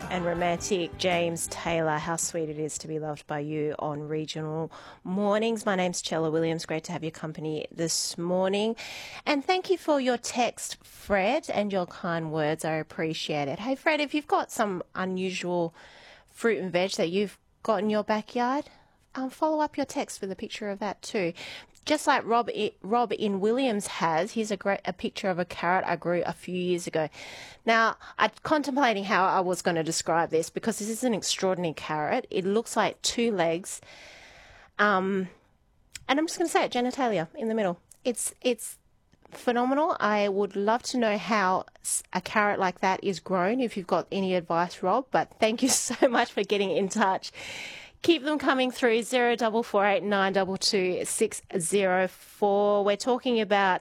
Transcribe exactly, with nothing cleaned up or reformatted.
and romantic James Taylor. How sweet it is to be loved by you on Regional Mornings. My name's Chella Williams. Great to have your company this morning. And thank you for your text, Fred, and your kind words. I appreciate it. Hey, Fred, if you've got some unusual fruit and veg that you've got in your backyard, um, follow up your text with a picture of that too. Just like Rob, Rob in Williams has, here's a great a picture of a carrot I grew a few years ago. Now, I'm contemplating how I was going to describe this because this is an extraordinary carrot. It looks like two legs, um, and I'm just going to say it, genitalia in the middle. It's it's phenomenal. I would love to know how a carrot like that is grown. If you've got any advice, Rob, but thank you so much for getting in touch. Keep them coming through, zero double four eight nine two two six zero four. We're talking about